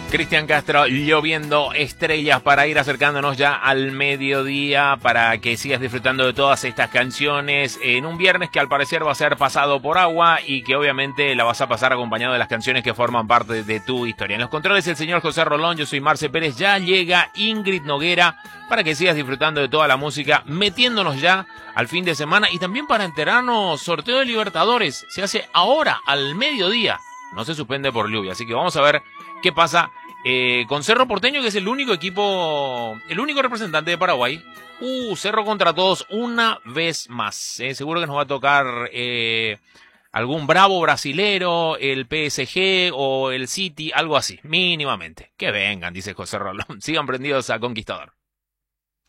Cristian Castro, lloviendo estrellas para ir acercándonos ya al mediodía, para que sigas disfrutando de todas estas canciones en un viernes que al parecer va a ser pasado por agua y que obviamente la vas a pasar acompañado de las canciones que forman parte de tu historia. En los controles el señor José Rolón, yo soy Marce Pérez, ya llega Ingrid Noguera para que sigas disfrutando de toda la música, metiéndonos ya al fin de semana y también para enterarnos, sorteo de Libertadores, se hace ahora al mediodía, no se suspende por lluvia, así que vamos a ver qué pasa con Cerro Porteño, que es el único equipo, el único representante de Paraguay. Cerro contra todos una vez más. Seguro que nos va a tocar algún bravo brasilero, el PSG o el City, algo así, mínimamente. Que vengan, dice José Rolón. Sigan prendidos a Conquistador.